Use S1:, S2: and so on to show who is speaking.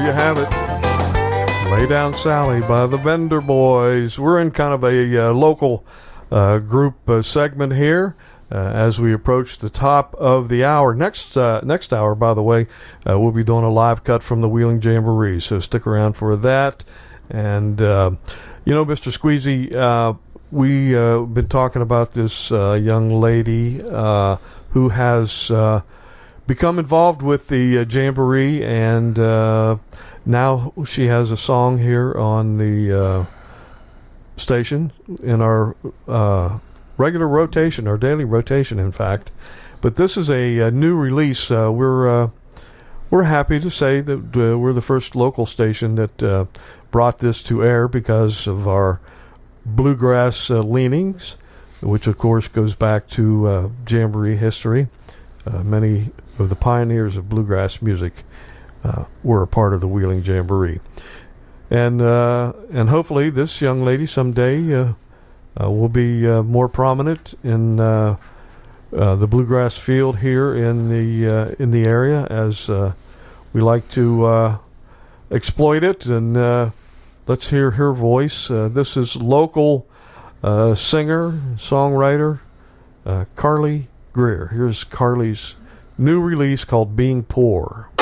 S1: you have it. Lay Down Sally by the Bender Boys. We're in kind of a local group segment here as we approach the top of the hour. Next hour, by the way, we'll be doing a live cut from the Wheeling Jamboree, so stick around for that. And, Mr. Squeezy, we've been talking about this young lady who has become involved with the Jamboree, and now she has a song here on the station in our regular rotation, our daily rotation, in fact. But this is a new release. We're happy to say that we're the first local station that brought this to air because of our bluegrass leanings, which of course goes back to Jamboree history. Many of the pioneers of bluegrass music were a part of the Wheeling Jamboree, and hopefully this young lady someday will be more prominent in the bluegrass field here in the area, as we like to exploit it. And let's hear her voice. This is local singer, songwriter Carly Greer. Here's Carly's new release called Being Poor.